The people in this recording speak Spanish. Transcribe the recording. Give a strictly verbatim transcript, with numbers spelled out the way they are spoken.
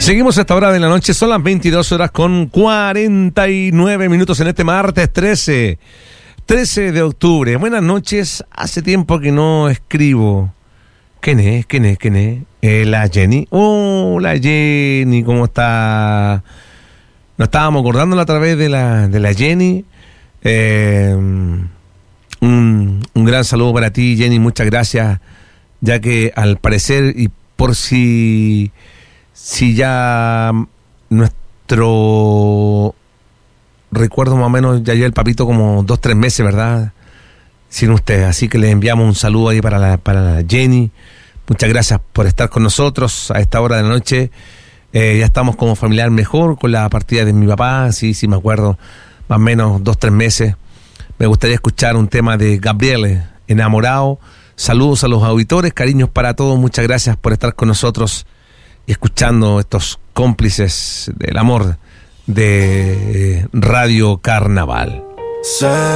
Seguimos a esta hora de la noche, son las veintidós horas con cuarenta y nueve minutos en este martes trece de octubre. Buenas noches, hace tiempo que no escribo. ¿Quién es? ¿Quién es? ¿Quién es? Eh, la Jenny. Hola Jenny, ¿cómo está? Nos estábamos acordando a través de la, de la Jenny. Eh, un, un gran saludo para ti, Jenny, muchas gracias, ya que al parecer, y por si... Si ya nuestro recuerdo más o menos, ya lleva el papito como dos, tres meses, ¿verdad? Sin usted. Así que le enviamos un saludo ahí para la, para la Jenny. Muchas gracias por estar con nosotros a esta hora de la noche. Eh, ya estamos como familiar mejor con la partida de mi papá. Sí, sí me acuerdo, más o menos dos, tres meses. Me gustaría escuchar un tema de Gabriele, Enamorado. Saludos a los auditores, cariños para todos. Muchas gracias por estar con nosotros y escuchando estos cómplices del amor de Radio Carnaval.